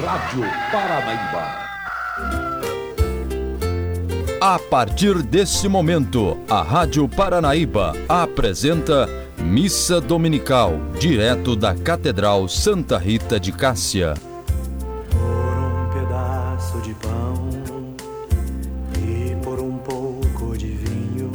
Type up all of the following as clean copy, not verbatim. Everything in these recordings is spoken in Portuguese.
Rádio Paranaíba. A partir desse momento, a Rádio Paranaíba apresenta Missa Dominical, direto da Catedral Santa Rita de Cássia. Por um pedaço de pão e por um pouco de vinho.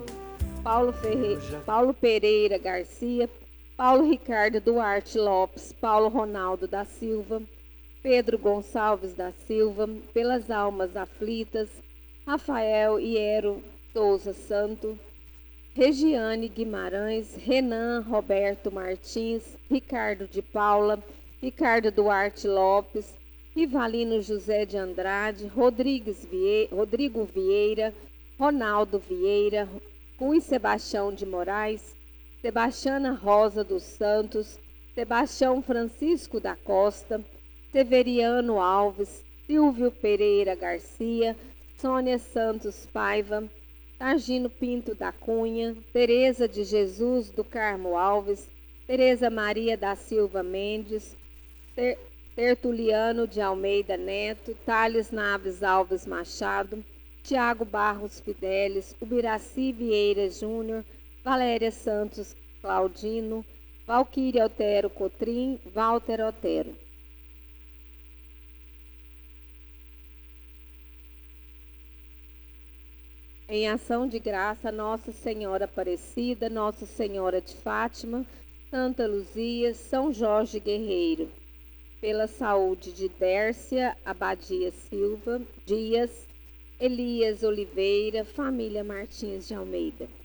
Paulo Pereira Garcia, Paulo Ricardo Duarte Lopes, Paulo Ronaldo da Silva, Pedro Gonçalves da Silva, pelas almas aflitas, Rafael Iero Souza Santo, Regiane Guimarães, Renan Roberto Martins, Ricardo de Paula, Ricardo Duarte Lopes, Rivalino José de Andrade, Rodrigo Vieira, Ronaldo Vieira, Rui Sebastião de Moraes, Sebastiana Rosa dos Santos, Sebastião Francisco da Costa, Severiano Alves, Silvio Pereira Garcia, Sônia Santos Paiva, Targino Pinto da Cunha, Tereza de Jesus do Carmo Alves, Tereza Maria da Silva Mendes, Tertuliano de Almeida Neto, Thales Naves Alves Machado, Tiago Barros Fidelis, Ubiraci Vieira Júnior, Valéria Santos Claudino, Valquíria Otero Cotrim, Walter Otero. Em ação de graça, Nossa Senhora Aparecida, Nossa Senhora de Fátima, Santa Luzia, São Jorge Guerreiro. Pela saúde de Dércia Abadia Silva, Dias, Elias Oliveira, família Martins de Almeida.